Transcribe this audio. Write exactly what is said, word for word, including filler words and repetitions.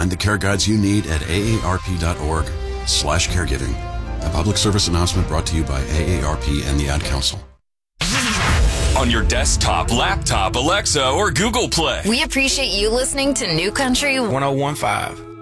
Find the care guides you need at aarp.org slash caregiving. A public service announcement brought to you by A A R P and the Ad Council. On your desktop, laptop, Alexa, or Google Play. We appreciate you listening to New Country one oh one point five.